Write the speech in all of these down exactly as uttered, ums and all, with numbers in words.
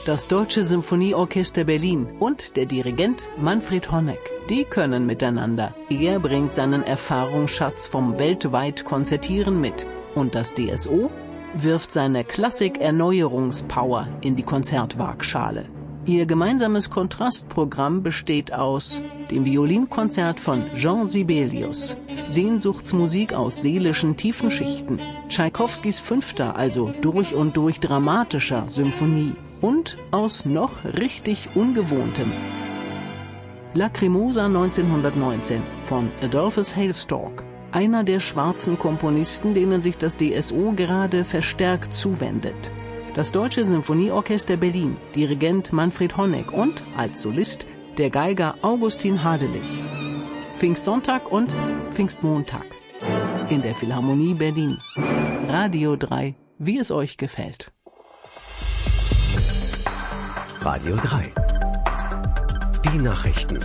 Das Deutsche Symphonieorchester Berlin und der Dirigent Manfred Honeck, die können miteinander. Er bringt seinen Erfahrungsschatz vom weltweit Konzertieren mit. Und das D S O wirft seine Klassik-Erneuerungspower in die Konzertwaagschale. Ihr gemeinsames Kontrastprogramm besteht aus dem Violinkonzert von Jean Sibelius, Sehnsuchtsmusik aus seelischen tiefen Schichten, Tschaikowskis fünfter, also durch und durch dramatischer Symphonie und aus noch richtig Ungewohntem. Lacrimosa neunzehnhundertneunzehn von Adolphus Hailstork, einer der schwarzen Komponisten, denen sich das D S O gerade verstärkt zuwendet. Das Deutsche Symphonieorchester Berlin, Dirigent Manfred Honeck und als Solist der Geiger Augustin Hadelich. Pfingstsonntag und Pfingstmontag in der Philharmonie Berlin. Radio drei, wie es euch gefällt. Radio drei. Die Nachrichten.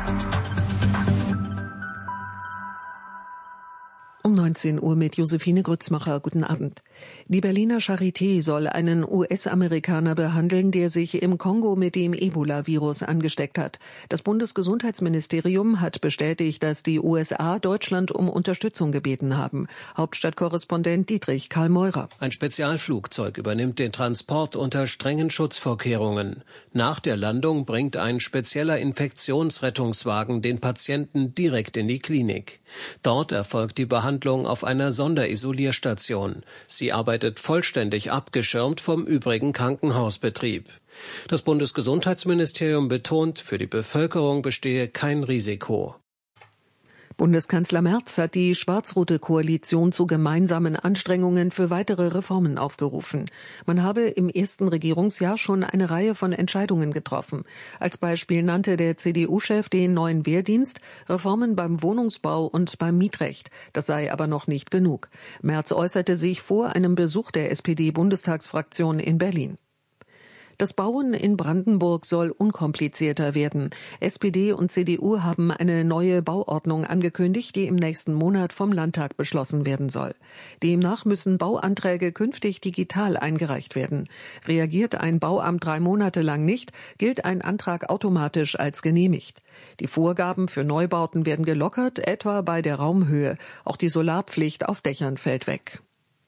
Um neunzehn Uhr mit Josephine Grützmacher. Guten Abend. Die Berliner Charité soll einen U S-Amerikaner behandeln, der sich im Kongo mit dem Ebola-Virus angesteckt hat. Das Bundesgesundheitsministerium hat bestätigt, dass die U S A Deutschland um Unterstützung gebeten haben. Hauptstadtkorrespondent Dietrich Karl Meurer. Ein Spezialflugzeug übernimmt den Transport unter strengen Schutzvorkehrungen. Nach der Landung bringt ein spezieller Infektionsrettungswagen den Patienten direkt in die Klinik. Dort erfolgt die Behandlung auf einer Sonderisolierstation. Sie arbeitet vollständig abgeschirmt vom übrigen Krankenhausbetrieb. Das Bundesgesundheitsministerium betont, für die Bevölkerung bestehe kein Risiko. Bundeskanzler Merz hat die schwarz-rote Koalition zu gemeinsamen Anstrengungen für weitere Reformen aufgerufen. Man habe im ersten Regierungsjahr schon eine Reihe von Entscheidungen getroffen. Als Beispiel nannte der C D U-Chef den neuen Wehrdienst, Reformen beim Wohnungsbau und beim Mietrecht. Das sei aber noch nicht genug. Merz äußerte sich vor einem Besuch der S P D-Bundestagsfraktion in Berlin. Das Bauen in Brandenburg soll unkomplizierter werden. S P D und C D U haben eine neue Bauordnung angekündigt, die im nächsten Monat vom Landtag beschlossen werden soll. Demnach müssen Bauanträge künftig digital eingereicht werden. Reagiert ein Bauamt drei Monate lang nicht, gilt ein Antrag automatisch als genehmigt. Die Vorgaben für Neubauten werden gelockert, etwa bei der Raumhöhe. Auch die Solarpflicht auf Dächern fällt weg.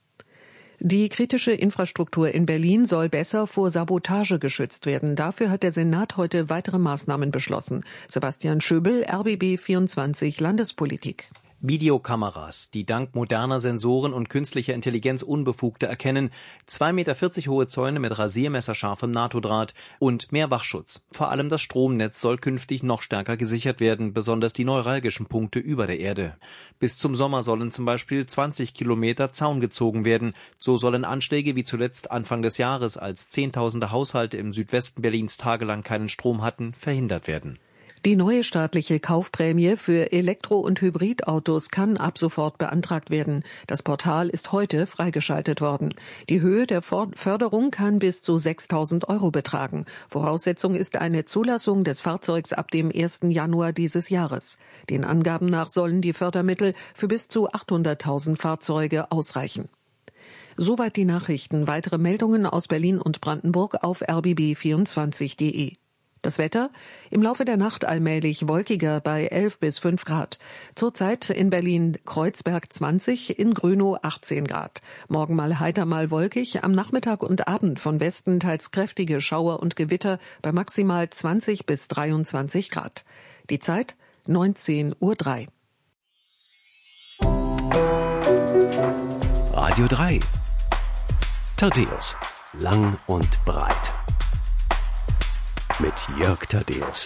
Die kritische Infrastruktur in Berlin soll besser vor Sabotage geschützt werden. Dafür hat der Senat heute weitere Maßnahmen beschlossen. Sebastian Schöbel, R B B vierundzwanzig Landespolitik. Videokameras, die dank moderner Sensoren und künstlicher Intelligenz Unbefugte erkennen, zwei Meter vierzig hohe Zäune mit rasiermesserscharfem NATO-Draht und mehr Wachschutz. Vor allem das Stromnetz soll künftig noch stärker gesichert werden, besonders die neuralgischen Punkte über der Erde. Bis zum Sommer sollen zum Beispiel zwanzig Kilometer Zaun gezogen werden. So sollen Anschläge wie zuletzt Anfang des Jahres, als Zehntausende Haushalte im Südwesten Berlins tagelang keinen Strom hatten, verhindert werden. Die neue staatliche Kaufprämie für Elektro- und Hybridautos kann ab sofort beantragt werden. Das Portal ist heute freigeschaltet worden. Die Höhe der Förderung kann bis zu sechstausend Euro betragen. Voraussetzung ist eine Zulassung des Fahrzeugs ab dem ersten Januar dieses Jahres. Den Angaben nach sollen die Fördermittel für bis zu achthunderttausend Fahrzeuge ausreichen. Soweit die Nachrichten. Weitere Meldungen aus Berlin und Brandenburg auf r b b vierundzwanzig punkt de. Das Wetter? Im Laufe der Nacht allmählich wolkiger bei elf bis fünf Grad. Zurzeit in Berlin-Kreuzberg zwanzig, in Grönow achtzehn Grad. Morgen mal heiter, mal wolkig. Am Nachmittag und Abend von Westen teils kräftige Schauer und Gewitter bei maximal zwanzig bis dreiundzwanzig Grad. Die Zeit neunzehn Uhr drei. Radio drei. Thaddäus. Lang und breit. Mit Jörg Thaddäus.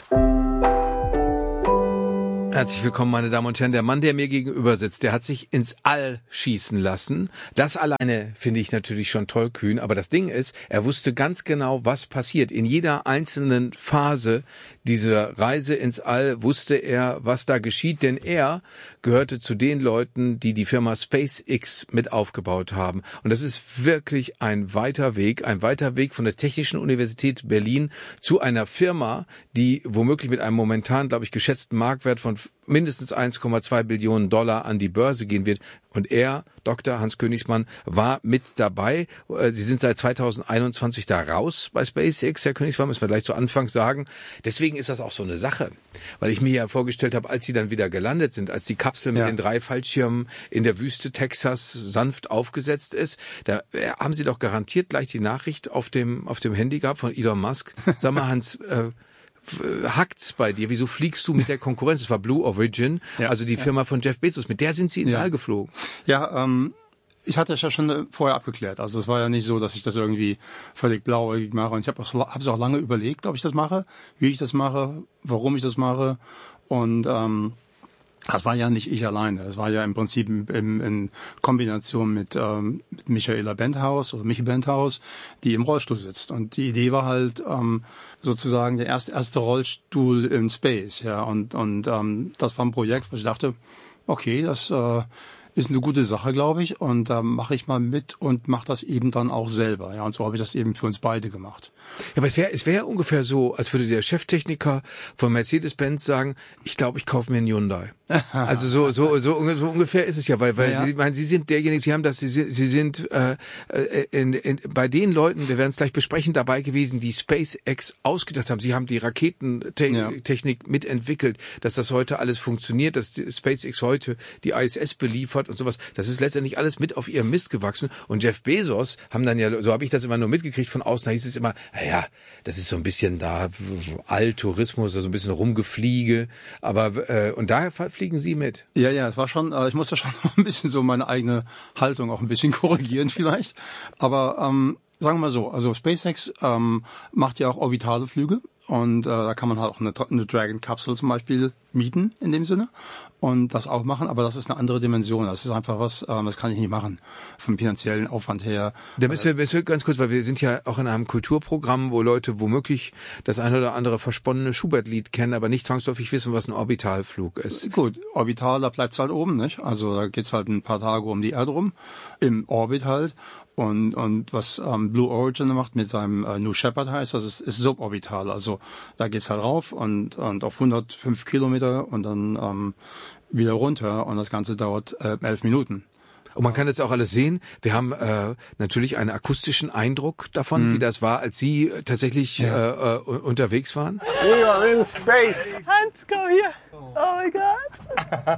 Herzlich willkommen, meine Damen und Herren. Der Mann, der mir gegenüber sitzt, der hat sich ins All schießen lassen. Das alleine finde ich natürlich schon tollkühn. Aber das Ding ist, er wusste ganz genau, was passiert. In jeder einzelnen Phase dieser Reise ins All wusste er, was da geschieht. Denn er gehörte zu den Leuten, die die Firma SpaceX mit aufgebaut haben. Und das ist wirklich ein weiter Weg, ein weiter Weg von der Technischen Universität Berlin zu einer Firma, die womöglich mit einem momentan, glaube ich, geschätzten Marktwert von mit mindestens eins Komma zwei Billionen Dollar an die Börse gehen wird. Und er, Doktor Hans Königsmann, war mit dabei. Sie sind seit zweitausendeinundzwanzig da raus bei SpaceX, Herr Königsmann, müssen wir gleich zu Anfang sagen. Deswegen ist das auch so eine Sache. Weil ich mir ja vorgestellt habe, als sie dann wieder gelandet sind, als die Kapsel mit ja. den drei Fallschirmen in der Wüste Texas sanft aufgesetzt ist, da haben sie doch garantiert gleich die Nachricht auf dem, auf dem Handy gehabt von Elon Musk. Sag mal, Hans, äh, hackt's bei dir? Wieso fliegst du mit der Konkurrenz? Das war Blue Origin, ja, also die Firma ja. von Jeff Bezos. Mit der sind sie ins ja. All geflogen. Ja, ähm, ich hatte es ja schon vorher abgeklärt. Also es war ja nicht so, dass ich das irgendwie völlig blauäugig mache. Und ich habe es auch lange überlegt, ob ich das mache, wie ich das mache, warum ich das mache. Und ähm, das war ja nicht ich alleine. Das war ja im Prinzip in, in Kombination mit, ähm, mit Michaela Benthaus oder Michi Benthaus, die im Rollstuhl sitzt. Und die Idee war halt ähm, sozusagen der erste, erste Rollstuhl im Space. Ja, und und ähm, das war ein Projekt, wo ich dachte, okay, das äh, ist eine gute Sache, glaube ich. Und da ähm, mache ich mal mit und mache das eben dann auch selber. Ja, und so habe ich das eben für uns beide gemacht. Ja, aber es wäre es wäre ungefähr so, als würde der Cheftechniker von Mercedes-Benz sagen, ich glaube, ich kaufe mir einen Hyundai. Also so so so so ungefähr ist es ja, weil weil ja, ja. ich meine, Sie sind derjenige, Sie haben das, Sie, Sie sind äh, in, in, bei den Leuten, wir werden es gleich besprechen, dabei gewesen, die SpaceX ausgedacht haben. Sie haben die Raketentechnik ja. mitentwickelt, dass das heute alles funktioniert, dass SpaceX heute die I S S beliefert und sowas. Das ist letztendlich alles mit auf ihrem Mist gewachsen. Und Jeff Bezos haben dann ja, so habe ich das immer nur mitgekriegt von außen, da hieß es immer, naja, das ist so ein bisschen da Alttourismus, so also ein bisschen Rumgefliege, aber äh, und daher fliegen Sie mit. Ja, ja, es war schon, äh, ich musste schon ein bisschen so meine eigene Haltung auch ein bisschen korrigieren vielleicht, aber ähm, sagen wir mal so, also SpaceX ähm, macht ja auch orbitale Flüge und äh, da kann man halt auch eine, eine Dragon-Kapsel zum Beispiel mieten in dem Sinne und das auch machen, aber das ist eine andere Dimension. Das ist einfach was, ähm, das kann ich nicht machen vom finanziellen Aufwand her. Da müssen wir, müssen wir ganz kurz, weil wir sind ja auch in einem Kulturprogramm, wo Leute womöglich das eine oder andere versponnene Schubert-Lied kennen, aber nicht zwangsläufig wissen, was ein Orbitalflug ist. Gut, orbital, da bleibt's halt oben, nicht? Also da geht's halt ein paar Tage um die Erde rum, im Orbit halt. Und und was ähm, Blue Origin macht mit seinem äh, New Shepard heißt, das ist, ist suborbital. Also da geht's halt rauf und und auf hundertfünf Kilometer und dann ähm, wieder runter und das Ganze dauert äh, elf Minuten. Und man kann das auch alles sehen. Wir haben äh, natürlich einen akustischen Eindruck davon, mm. wie das war, als Sie tatsächlich ja. äh, äh, unterwegs waren. We are in space. Let's go here. Oh my God.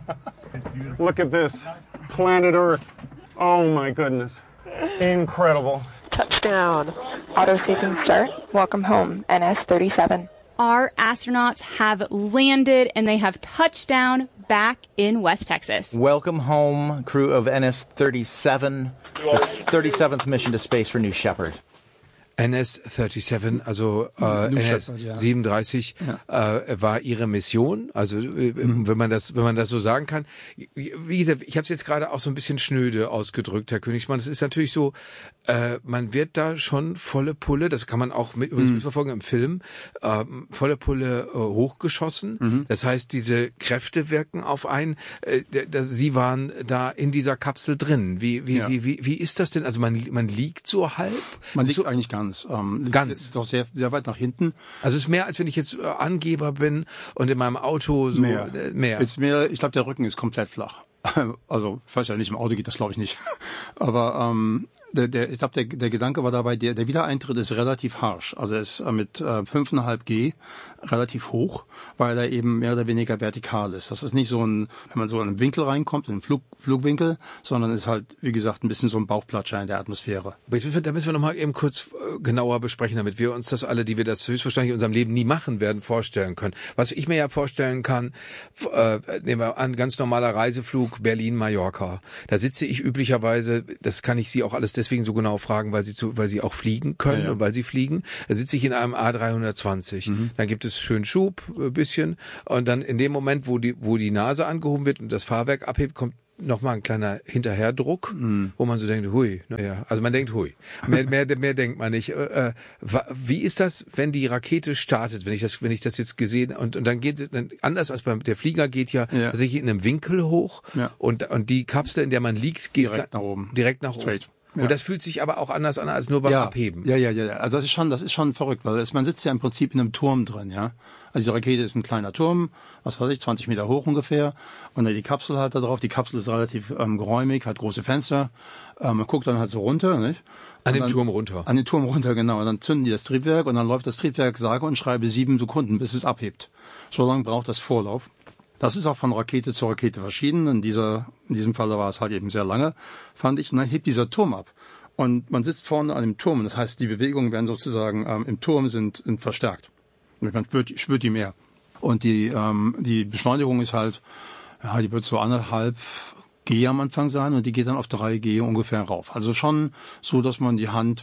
Look at this. Planet Earth. Oh my goodness. Incredible. Touchdown. Auto sequence start. Welcome home, N S thirty-seven. Our astronauts have landed and they have touched down back in West Texas. Welcome home, crew of N S thirty-seven, the thirty-seventh mission to space for New Shepard. N S siebenunddreißig, also äh, N S siebenunddreißig ja. äh, war ihre Mission, also äh, mhm. wenn man das wenn man das so sagen kann. Wie gesagt, ich habe es jetzt gerade auch so ein bisschen schnöde ausgedrückt, Herr Königsmann. Es ist natürlich so, äh, man wird da schon volle Pulle, das kann man auch mit, übrigens mhm. mitverfolgen im Film, äh, volle Pulle äh, hochgeschossen. Mhm. Das heißt, diese Kräfte wirken auf einen. Äh, das, Sie waren da in dieser Kapsel drin. Wie wie ja. wie wie wie ist das denn? Also man man liegt so halb. Man liegt so, eigentlich gar Ähm, Ganz. Ist doch sehr, sehr weit nach hinten. Also es ist mehr, als wenn ich jetzt äh, Angeber bin und in meinem Auto so mehr. Äh, mehr. Ist mehr, ich glaube, der Rücken ist komplett flach. Also, ich weiß ja nicht, im Auto geht das glaube ich nicht. Aber ähm, der, der, ich glaube, der, der Gedanke war dabei, der, der Wiedereintritt ist relativ harsch. Also er ist mit äh, fünf Komma fünf G relativ hoch, weil er eben mehr oder weniger vertikal ist. Das ist nicht so ein, wenn man so in einen Winkel reinkommt, in einen Flug, Flugwinkel, sondern ist halt, wie gesagt, ein bisschen so ein Bauchplatscher in der Atmosphäre. Aber jetzt, da müssen wir nochmal eben kurz genauer besprechen, damit wir uns das alle, die wir das höchstwahrscheinlich in unserem Leben nie machen werden, vorstellen können. Was ich mir ja vorstellen kann, äh, nehmen wir an, ganz normaler Reiseflug Berlin-Mallorca. Da sitze ich üblicherweise, das kann ich Sie auch alles deswegen so genau fragen, weil Sie zu, weil Sie auch fliegen können ja, ja. und weil Sie fliegen. Da sitze ich in einem A dreihundertzwanzig. Mhm. Dann gibt es schön Schub, ein bisschen. Und dann in dem Moment, wo die, wo die Nase angehoben wird und das Fahrwerk abhebt, kommt nochmal ein kleiner Hinterherdruck, mm. wo man so denkt, hui. Ne? Ja, also man denkt, hui. Mehr, mehr, mehr denkt man nicht. Äh, wie ist das, wenn die Rakete startet? Wenn ich das, wenn ich das jetzt gesehen und und dann geht es dann anders als beim der Flieger geht ja, ja. tatsächlich in einem Winkel hoch ja. und und die Kapsel, in der man liegt, geht direkt nach oben. Direkt nach Straight. oben. Ja. Und das fühlt sich aber auch anders an als nur beim ja. Abheben. Ja, ja, ja. Also das ist schon, das ist schon verrückt, weil es, man sitzt ja im Prinzip in einem Turm drin, ja. Also die Rakete ist ein kleiner Turm, was weiß ich, zwanzig Meter hoch ungefähr. Und dann die Kapsel halt da drauf. Die Kapsel ist relativ ähm, geräumig, hat große Fenster. Ähm, man guckt dann halt so runter, nicht? An den dann, Turm runter. An den Turm runter, genau. Und dann zünden die das Triebwerk und dann läuft das Triebwerk sage und schreibe sieben Sekunden, bis es abhebt. So lange braucht das Vorlauf. Das ist auch von Rakete zu Rakete verschieden. In dieser, in diesem Fall war es halt eben sehr lange, fand ich. Und dann hebt dieser Turm ab. Und man sitzt vorne an dem Turm. Das heißt, die Bewegungen werden sozusagen ähm, im Turm sind, sind verstärkt. Und man spürt, spürt die mehr. Und die, ähm, die Beschleunigung ist halt, ja, die wird so anderthalb G am Anfang sein und die geht dann auf drei G ungefähr rauf. Also schon so, dass man die Hand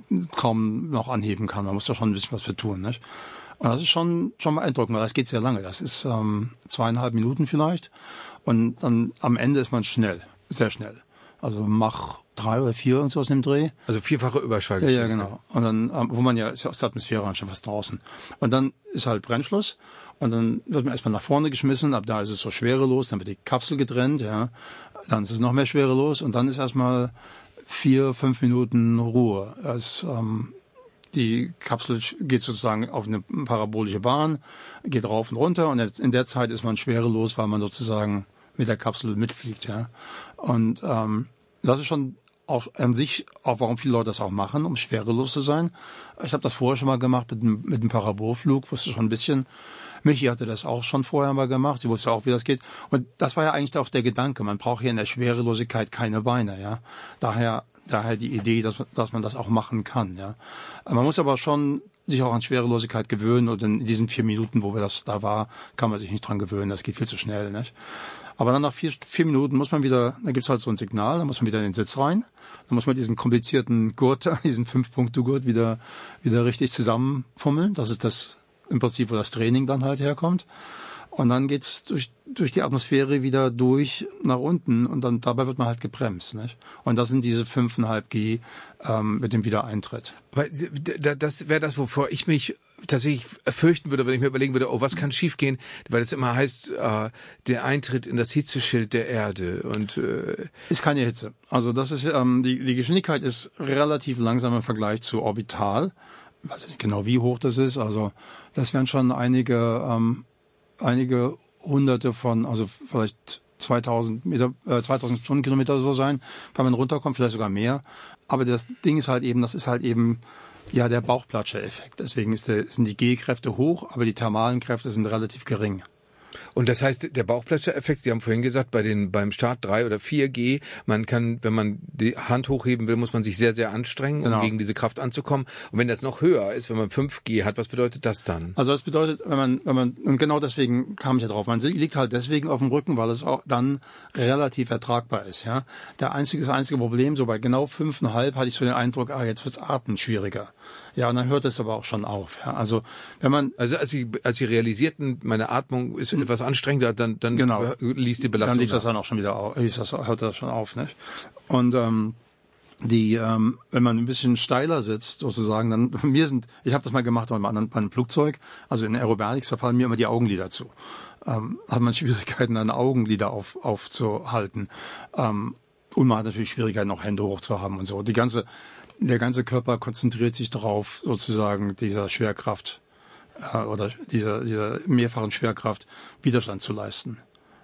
kaum noch anheben kann. Man muss da schon ein bisschen was für tun, nicht? Und das ist schon schon beeindruckend, weil das geht sehr lange. Das ist ähm, zweieinhalb Minuten vielleicht. Und dann am Ende ist man schnell, sehr schnell. Also Mach drei oder vier und sowas im Dreh. Also vierfache Überschallgeschwindigkeit. Ja, ja, genau. Und dann, ähm, wo man ja, ist ja aus der Atmosphäre schon fast draußen. Und dann ist halt Brennschluss. Und dann wird man erstmal nach vorne geschmissen. Ab da ist es so schwerelos. Dann wird die Kapsel getrennt, ja. Dann ist es noch mehr schwerelos. Und dann ist erstmal vier, fünf Minuten Ruhe. Das, ähm, Die Kapsel geht sozusagen auf eine parabolische Bahn, geht rauf und runter und in der Zeit ist man schwerelos, weil man sozusagen mit der Kapsel mitfliegt, ja. Und ähm, das ist schon auch an sich, auch warum viele Leute das auch machen, um schwerelos zu sein. Ich habe das vorher schon mal gemacht mit dem, mit dem Parabolflug, wusste schon ein bisschen. Michi hatte das auch schon vorher mal gemacht, sie wusste auch, wie das geht. Und das war ja eigentlich auch der Gedanke, man braucht hier in der Schwerelosigkeit keine Beine, ja. Daher daher die Idee, dass, dass man das auch machen kann, ja. Man muss aber schon sich auch an Schwerelosigkeit gewöhnen und in diesen vier Minuten, wo wir das da war, kann man sich nicht dran gewöhnen, das geht viel zu schnell, nicht? Aber dann nach vier, vier Minuten muss man wieder, dann gibt's halt so ein Signal, dann muss man wieder in den Sitz rein, dann muss man diesen komplizierten Gurt, diesen Fünf-Punkte-Gurt wieder, wieder richtig zusammenfummeln, das ist das, im Prinzip, wo das Training dann halt herkommt. Und dann geht's durch durch die Atmosphäre wieder durch nach unten und dann dabei wird man halt gebremst, nicht? Und das sind diese fünfeinhalb G ähm, mit dem Wiedereintritt. Weil das wäre das, wovor ich mich tatsächlich fürchten würde, wenn ich mir überlegen würde, oh, was kann schiefgehen? Weil es immer heißt, äh, der Eintritt in das Hitzeschild der Erde und äh ist keine Hitze. Also das ist ähm, die die Geschwindigkeit ist relativ langsam im Vergleich zu Orbital. Ich weiß nicht genau, wie hoch das ist. Also das wären schon einige ähm, einige Hunderte von, also vielleicht zweitausend Meter, äh, zweitausend Stundenkilometer so sein, wenn man runterkommt, vielleicht sogar mehr. Aber das Ding ist halt eben, das ist halt eben ja der Bauchplatscher-Effekt. Deswegen ist der, sind die G-Kräfte hoch, aber die thermalen Kräfte sind relativ gering. Und das heißt, der Bauchplatscher-Effekt, Sie haben vorhin gesagt, bei den, beim Start drei oder vier G, man kann, wenn man die Hand hochheben will, muss man sich sehr, sehr anstrengen, um genau. gegen diese Kraft anzukommen. Und wenn das noch höher ist, wenn man fünf G hat, was bedeutet das dann? Also das bedeutet, wenn man, wenn man, und genau deswegen kam ich ja drauf, man liegt halt deswegen auf dem Rücken, weil es auch dann relativ ertragbar ist, ja. Der einzige, das einzige Problem, so bei genau fünfeinhalb hatte ich so den Eindruck, ah, jetzt wird's atmen schwieriger. Ja, und dann hört es aber auch schon auf, ja. Also, wenn man. Also, als Sie, als Sie realisierten, meine Atmung ist etwas anstrengender, dann, dann genau. ließ die Belastung. Dann lief das dann auch schon wieder auf, ließ das, hört das schon auf, nicht? Und, ähm, die, ähm, wenn man ein bisschen steiler sitzt, sozusagen, dann, mir sind, ich habe das mal gemacht bei einem, bei einem Flugzeug, also in Aerobatics, da fallen mir immer die Augenlider zu. Ähm, hat man Schwierigkeiten, dann Augenlider auf, aufzuhalten. Ähm, und man hat natürlich Schwierigkeiten, auch Hände hoch zu haben und so. Die ganze, der ganze Körper konzentriert sich darauf, sozusagen dieser Schwerkraft äh, oder dieser, dieser mehrfachen Schwerkraft Widerstand zu leisten.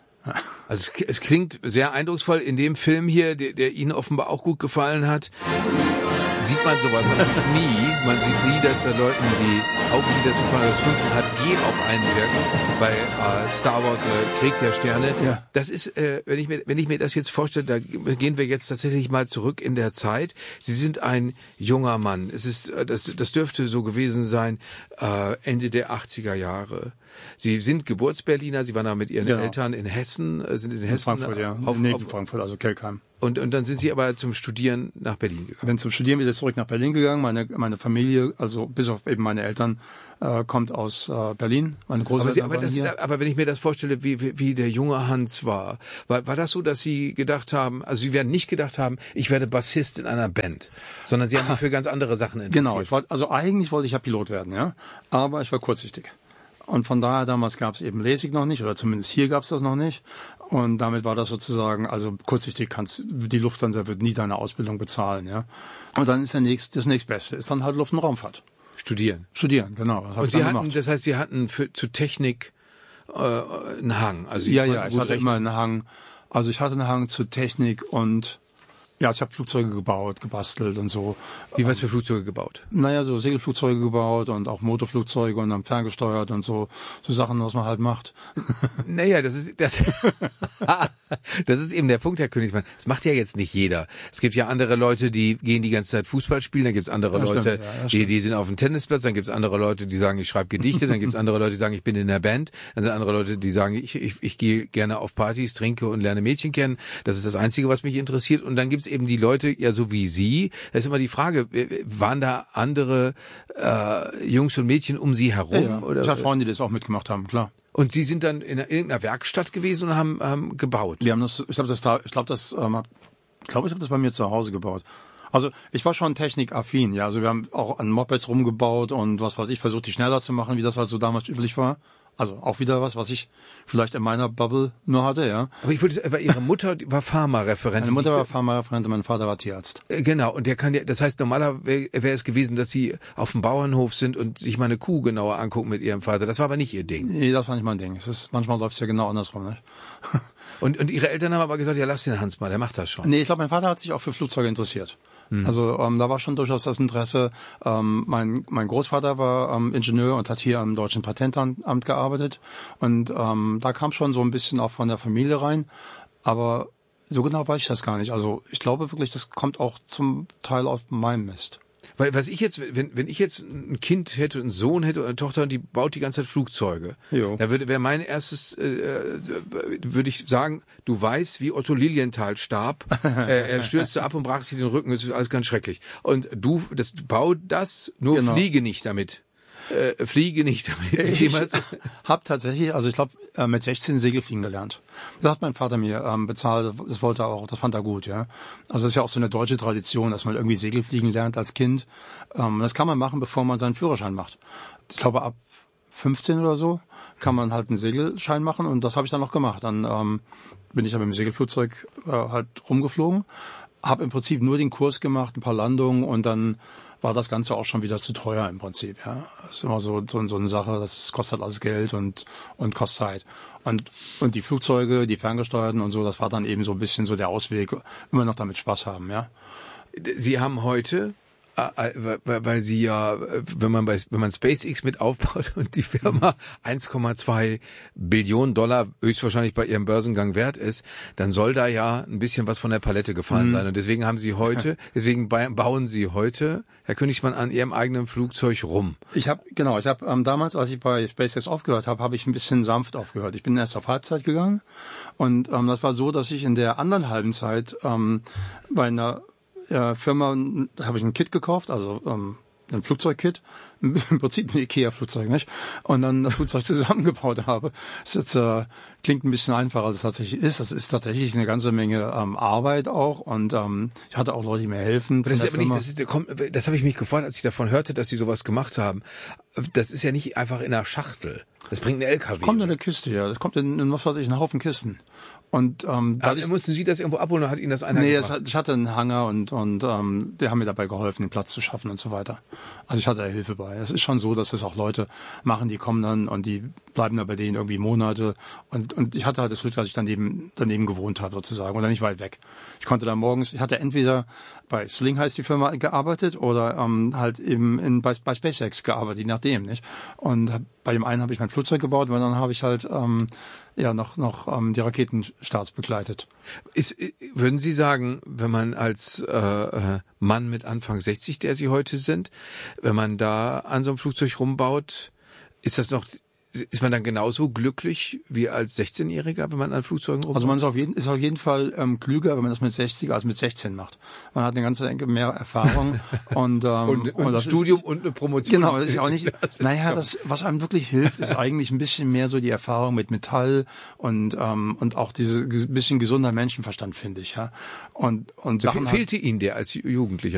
Also es, es klingt sehr eindrucksvoll. In dem Film hier, der, der Ihnen offenbar auch gut gefallen hat, sieht man sowas eigentlich nie. Man sieht nie, dass da Leuten die Augenlider so von das fünfeinhalb G auf einwirken. Bei äh, Star Wars äh, Krieg der Sterne. Ja. Das ist, äh, wenn ich mir, wenn ich mir das jetzt vorstelle, da gehen wir jetzt tatsächlich mal zurück in der Zeit. Sie sind ein junger Mann. Es ist, äh, das, das dürfte so gewesen sein, äh, Ende der achtziger Jahre. Sie sind Geburtsberliner, Sie waren da mit Ihren genau. Eltern in Hessen, sind in Hessen. In Frankfurt, ja. Auf, Neben auf, Frankfurt, also Kelkheim. Und, und dann sind Sie aber zum Studieren nach Berlin gegangen. Bin zum Studieren wieder zurück nach Berlin gegangen. Meine, meine Familie, also bis auf eben meine Eltern, äh, kommt aus äh, Berlin. Meine Großeltern aber, Sie, aber, das, aber wenn ich mir das vorstelle, wie, wie, wie der junge Hans war, war, war das so, dass Sie gedacht haben, also Sie werden nicht gedacht haben, ich werde Bassist in einer Band, sondern Sie haben sich für ganz andere Sachen interessiert. Genau, ich wollte, also eigentlich wollte ich ja Pilot werden, ja, aber ich war kurzsichtig. Und von daher, damals gab es eben LASIK noch nicht, oder zumindest hier gab es das noch nicht. Und damit war das sozusagen, also kurzsichtig kannst, die Lufthansa wird nie deine Ausbildung bezahlen, ja. Und dann ist der nächste, das nächstbeste, ist dann halt Luft- und Raumfahrt. Studieren. Studieren, genau. Das hab und ich Sie dann hatten, gemacht. das heißt, Sie hatten für, zu Technik äh, einen Hang. Also ja, ja, ich hatte rechnen. immer einen Hang. Also ich hatte einen Hang zu Technik und ja, ich habe Flugzeuge gebaut, gebastelt und so. Wie was für Flugzeuge gebaut? Naja, so Segelflugzeuge gebaut und auch Motorflugzeuge und dann ferngesteuert und so so Sachen, was man halt macht. Naja, das ist das, das ist eben der Punkt, Herr Königsmann. Das macht ja jetzt nicht jeder. Es gibt ja andere Leute, die gehen die ganze Zeit Fußball spielen, dann gibt's andere ja, Leute, stimmt, ja, die, die sind auf dem Tennisplatz, dann gibt's andere Leute, die sagen, ich schreibe Gedichte, dann gibt's andere Leute, die sagen, ich bin in der Band, dann sind andere Leute, die sagen, ich, ich, ich gehe gerne auf Partys, trinke und lerne Mädchen kennen. Das ist das Einzige, was mich interessiert. Und dann gibt's eben die Leute, ja so wie Sie. Da ist immer die Frage, waren da andere äh, Jungs und Mädchen um Sie herum? Ja, ja. Oder? Ich habe Freunde, die das auch mitgemacht haben, klar. Und Sie sind dann in irgendeiner Werkstatt gewesen und haben, haben gebaut? Wir haben das, ich glaube, das da, ich glaube, das, ähm, ich glaube, ich habe das bei mir zu Hause gebaut. Also ich war schon technikaffin, ja. Also wir haben auch an Mopeds rumgebaut und was weiß ich, versucht, die schneller zu machen, wie das halt so damals üblich war. Also auch wieder was, was ich vielleicht in meiner Bubble nur hatte, ja. Aber ich wollte, aber Ihre Mutter war Pharmareferentin. Meine Mutter war Pharmareferentin, mein Vater war Tierarzt. Genau, und der kann ja, das heißt, normalerweise wäre wär es gewesen, dass Sie auf dem Bauernhof sind und sich mal eine Kuh genauer angucken mit Ihrem Vater. Das war aber nicht Ihr Ding. Nee, das war nicht mein Ding. Es ist, manchmal läuft es ja genau andersrum, ne? Und, und Ihre Eltern haben aber gesagt, ja, lass den Hans mal, der macht das schon. Nee, ich glaube, mein Vater hat sich auch für Flugzeuge interessiert. Hm. Also ähm, da war schon durchaus das Interesse. Ähm, mein, mein Großvater war ähm, Ingenieur und hat hier am Deutschen Patentamt gearbeitet. Und ähm, da kam schon so ein bisschen auch von der Familie rein. Aber so genau weiß ich das gar nicht. Also ich glaube wirklich, das kommt auch zum Teil auf meinem Mist. Weil was ich jetzt, wenn wenn ich jetzt ein Kind hätte, einen Sohn hätte oder eine Tochter und die baut die ganze Zeit Flugzeuge, jo. Da würde wäre mein erstes, äh, würde ich sagen, du weißt, wie Otto Lilienthal starb, äh, er stürzte ab und brach sich den Rücken, das ist alles ganz schrecklich. Und du, das bau das, nur genau. Fliege nicht damit. Äh, fliege nicht damit. Ich habe tatsächlich, also ich glaube, äh, mit sechzehn Segelfliegen gelernt. Das hat mein Vater mir ähm, bezahlt, das wollte er auch, das fand er gut, ja. Also das ist ja auch so eine deutsche Tradition, dass man irgendwie Segelfliegen lernt als Kind. Ähm, das kann man machen, bevor man seinen Führerschein macht. Ich glaube, ab fünfzehn oder so kann man halt einen Segelschein machen und das habe ich dann noch gemacht. Dann ähm, bin ich dann mit dem Segelflugzeug äh, halt rumgeflogen, habe im Prinzip nur den Kurs gemacht, ein paar Landungen und dann war das Ganze auch schon wieder zu teuer im Prinzip, ja. Das ist immer so, so, so eine Sache, das kostet alles Geld und, und kostet Zeit. Und, und die Flugzeuge, die ferngesteuerten und so, das war dann eben so ein bisschen so der Ausweg, immer noch damit Spaß haben, ja. Sie haben heute, weil Sie ja, wenn man bei, wenn man SpaceX mit aufbaut und die Firma eins Komma zwei Billionen Dollar höchstwahrscheinlich bei ihrem Börsengang wert ist, dann soll da ja ein bisschen was von der Palette gefallen mhm. sein. Und deswegen haben Sie heute, deswegen bauen Sie heute, Herr Königsmann, an Ihrem eigenen Flugzeug rum. Ich habe genau, ich habe ähm, damals, als ich bei SpaceX aufgehört habe, habe ich ein bisschen sanft aufgehört. Ich bin erst auf Halbzeit gegangen und ähm, das war so, dass ich in der anderen halben Zeit ähm, bei einer Äh, Firma, da habe ich ein Kit gekauft, also ähm, ein Flugzeugkit, im Prinzip ein Ikea-Flugzeug, nicht? Und dann das Flugzeug zusammengebaut habe. Das jetzt, äh, klingt ein bisschen einfacher, als es tatsächlich ist. Das ist tatsächlich eine ganze Menge ähm, Arbeit auch und ähm, ich hatte auch Leute, die mir helfen. Das, ist aber nicht, das, ist, komm, das habe ich mich gefreut, als ich davon hörte, dass Sie sowas gemacht haben. Das ist ja nicht einfach in einer Schachtel. Das bringt ein L K W. Das kommt in eine Kiste, ja. Das kommt in, in was weiß ich, einen Haufen Kisten. Und ähm, da mussten Sie das irgendwo abholen oder hat Ihnen das einer nee, gemacht? Nee, ich hatte einen Hangar und und ähm, die haben mir dabei geholfen, den Platz zu schaffen und so weiter. Also ich hatte da Hilfe bei. Es ist schon so, dass das auch Leute machen, die kommen dann und die bleiben da bei denen irgendwie Monate. Und und ich hatte halt das Glück, dass ich daneben daneben gewohnt habe sozusagen oder nicht weit weg. Ich konnte da morgens, ich hatte entweder bei Sling heißt die Firma gearbeitet oder ähm, halt eben in bei, bei SpaceX gearbeitet, je nachdem, nicht? Und bei dem einen habe ich mein Flugzeug gebaut und dann habe ich halt ähm, ja noch noch ähm, die Raketenstarts begleitet. Ist, würden Sie sagen, wenn man als äh, Mann mit Anfang sechzig, der Sie heute sind, wenn man da an so einem Flugzeug rumbaut, ist das noch ist man dann genauso glücklich wie als sechzehnjähriger, wenn man an Flugzeugen rumbaut? Also man ist auf jeden, ist auf jeden Fall ähm, klüger, wenn man das mit sechzig als mit sechzehn macht. Man hat eine ganze Menge mehr Erfahrung und ähm, und, und, und das Studium ist, und eine Promotion. Genau, das ist auch nicht. Das naja, das was einem wirklich hilft, ist eigentlich ein bisschen mehr so die Erfahrung mit Metall und ähm, und auch diese bisschen gesunder Menschenverstand, finde ich, ja. Und und Sachen fehlte Ihnen der als Jugendlicher?